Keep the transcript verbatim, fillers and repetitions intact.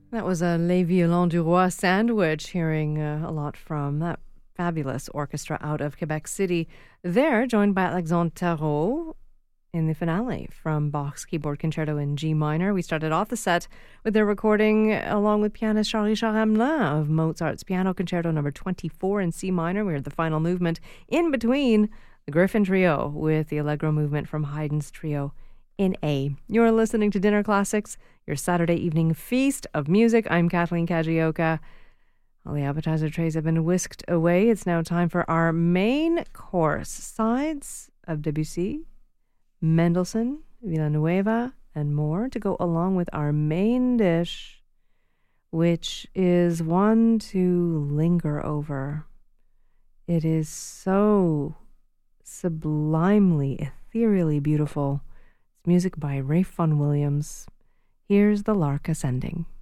That was a Les Violons du Roi sandwich, hearing uh, a lot from that fabulous orchestra out of Quebec City. They're joined by Alexandre Tarot in the finale from Bach's Keyboard Concerto in G minor. We started off the set with their recording along with pianist Charles-Richard Hamelin of Mozart's Piano Concerto number twenty-four in C minor. We heard the final movement in between the Griffin Trio with the Allegro movement from Haydn's Trio in A. You're listening to Dinner Classics, your Saturday evening feast of music. I'm Kathleen Kajioka. All the appetizer trays have been whisked away. It's now time for our main course. Sides of Debussy, Mendelssohn, Villanueva, and more to go along with our main dish, which is one to linger over. It is so sublimely, ethereally beautiful. It's music by Ralph Vaughan Williams. Here's The Lark Ascending.